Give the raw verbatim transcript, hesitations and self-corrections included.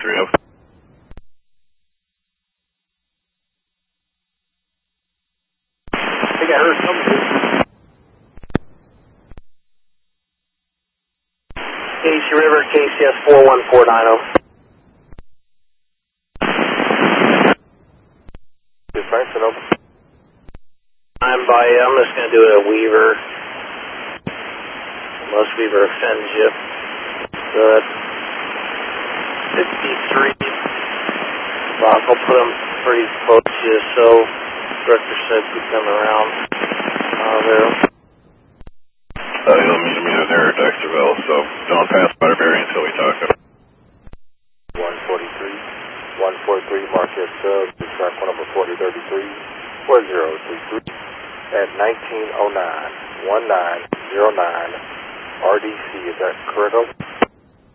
three oh. I think I heard something. Casey River, K C S four one four nine oh. Good, Franklin, over. I'm by, I'm just going to do a Weaver. Unless Weaver offends you. So that's fifty-three. Well, I'll put them pretty close to you, so Director said we come around uh, there. Uh, you'll meet a meter there at Dexterville, so don't pass Butterberry until we talk. one forty-three, one forty-three, market uh, track one number forty thirty-three, four zero three three at nineteen oh nine, one nine oh nine, R D C, is that correct, over?